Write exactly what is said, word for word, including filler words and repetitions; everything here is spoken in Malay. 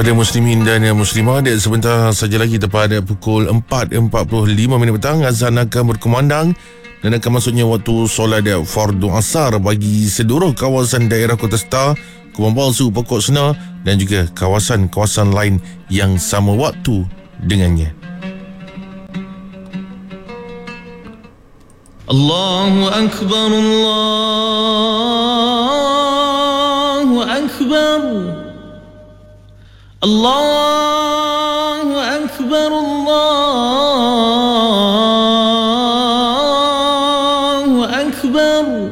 kepada muslimin dan muslimat, sebentar saja lagi tepat pukul empat empat puluh lima minit petang, azan akan berkumandang dan akan masuknya waktu solat fardu asar bagi seluruh kawasan daerah Kota Star, Kubang Palsu, Pokok Senar dan juga kawasan-kawasan lain yang sama waktu dengannya. Allahu Akbar, Allahu Akbar, Allahu Akbar, Allah